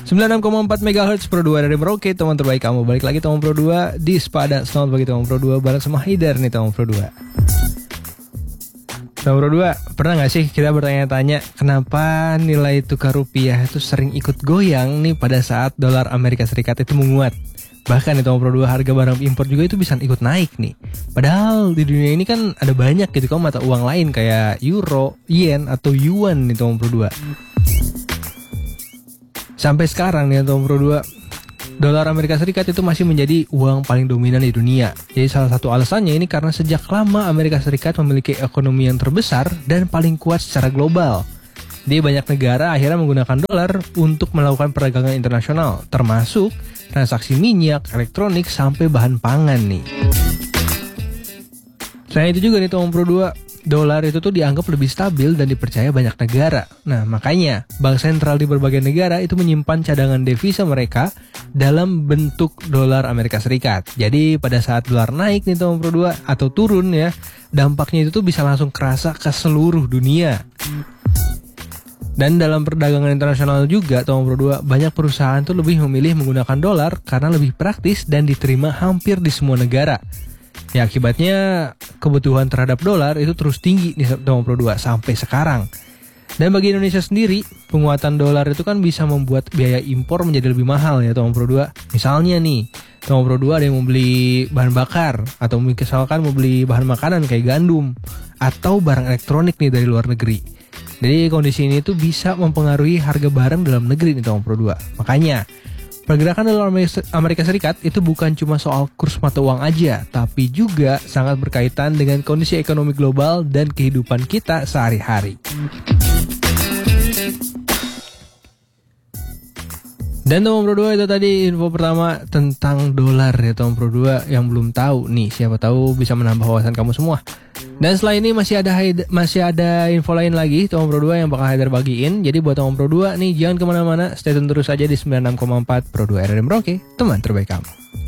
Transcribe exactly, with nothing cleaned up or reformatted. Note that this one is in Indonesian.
sembilan puluh enam koma empat megahertz Pro dua dari Merauke, teman terbaik kamu. Balik lagi teman Pro dua di Sepada. Selamat pagi teman Pro dua, bareng sama Haidar nih teman Pro dua. Teman Pro dua, pernah gak sih kita bertanya-tanya kenapa nilai tukar rupiah itu sering ikut goyang nih pada saat dolar Amerika Serikat itu menguat? Bahkan nih teman Pro dua, harga barang impor juga itu bisa ikut naik nih. Padahal di dunia ini kan ada banyak gitu kan mata uang lain kayak euro, yen, atau yuan nih teman Pro dua. Sampai sekarang nih teman Pro dua, dolar Amerika Serikat itu masih menjadi uang paling dominan di dunia. Jadi salah satu alasannya ini karena sejak lama Amerika Serikat memiliki ekonomi yang terbesar dan paling kuat secara global. Di banyak negara akhirnya menggunakan dolar untuk melakukan perdagangan internasional, termasuk transaksi minyak, elektronik, sampai bahan pangan nih. Selain itu juga nih teman Pro dua, dolar itu tuh dianggap lebih stabil dan dipercaya banyak negara. Nah makanya bank sentral di berbagai negara itu menyimpan cadangan devisa mereka dalam bentuk dolar Amerika Serikat. Jadi pada saat dolar naik nih teman Pro dua atau turun ya, dampaknya itu tuh bisa langsung kerasa ke seluruh dunia. Dan dalam perdagangan internasional juga teman Pro dua, banyak perusahaan tuh lebih memilih menggunakan dolar karena lebih praktis dan diterima hampir di semua negara. Ya akibatnya kebutuhan terhadap dolar itu terus tinggi nih teman Pro dua sampai sekarang. Dan bagi Indonesia sendiri, penguatan dolar itu kan bisa membuat biaya impor menjadi lebih mahal ya teman Pro dua. Misalnya nih, teman Pro dua ada yang mau beli bahan bakar atau misalkan mau beli bahan makanan kayak gandum atau barang elektronik nih dari luar negeri. Jadi kondisi ini tuh bisa mempengaruhi harga barang dalam negeri nih teman Pro dua. Makanya pergerakan dolar Amerika Serikat itu bukan cuma soal kurs mata uang aja, tapi juga sangat berkaitan dengan kondisi ekonomi global dan kehidupan kita sehari-hari. Dan teman Pro dua, itu tadi info pertama tentang dolar ya teman Pro dua. Yang belum tahu nih, siapa tahu bisa menambah wawasan kamu semua. Dan setelah ini masih ada masih ada info lain lagi teman Pro dua yang bakal Haidar bagiin. Jadi buat teman Pro dua nih, jangan kemana-mana, stay tune terus aja di sembilan puluh enam koma empat Pro dua R R M Merauke, teman terbaik kamu.